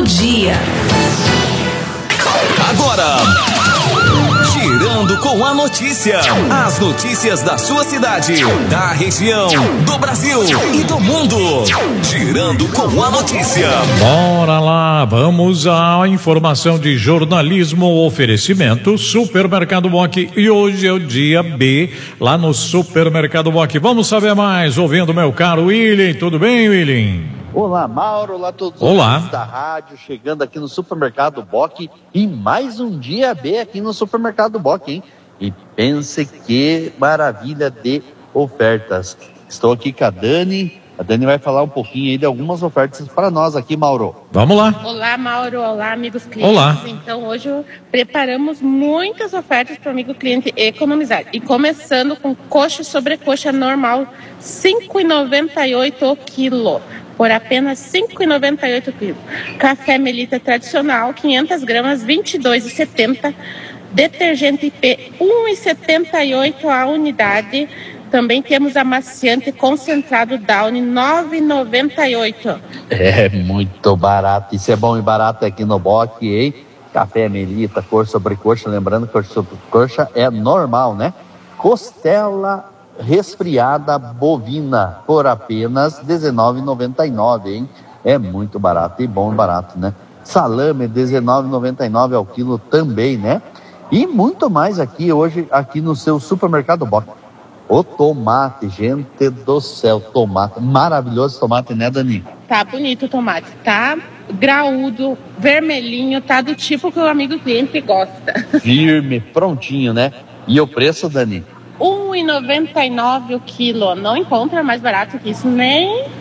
dia. Agora, Girando com a Notícia. As notícias da sua cidade, da região, do Brasil e do mundo. Girando com a Notícia. Bora lá, vamos à informação de jornalismo. Oferecimento Supermercado Boc. E hoje é o dia B lá no Supermercado Boc. Vamos saber mais ouvindo meu caro William. Tudo bem, William? Olá, Mauro, olá a todos os da rádio, chegando aqui no Supermercado Boc e mais um dia B aqui no Supermercado Boc, hein? E pense que maravilha de ofertas. Estou aqui com a Dani vai falar um pouquinho aí de algumas ofertas para nós aqui, Mauro. Vamos lá. Olá, Mauro, olá, amigos clientes. Olá. Então, hoje preparamos muitas ofertas para o amigo cliente economizar. E começando com coxa e sobrecoxa normal, R$ 5,98 o quilo. Por apenas R$ 5,98 o quilo. Café Melita tradicional, 500 gramas, R$ 22,70. Detergente IP, R$ 1,78 a unidade. Também temos amaciante concentrado Downy, R$ 9,98. É muito barato. Isso é bom e barato aqui no Boc, hein? Café Melita, cor sobre coxa. Lembrando que cor sobre coxa é normal, né? Costela resfriada bovina por apenas R$ 19,99, hein? É muito barato e bom e barato, né? Salame, R$ 19,99 ao quilo também, né? E muito mais aqui hoje, aqui no seu Supermercado Boc. O tomate, gente do céu, tomate, maravilhoso tomate, né, Dani? Tá bonito o tomate, tá graúdo, vermelhinho, tá do tipo que o amigo cliente gosta. Firme, prontinho, né? E o preço, Dani? R$ 1,99 o quilo, não encontra mais barato que isso, nem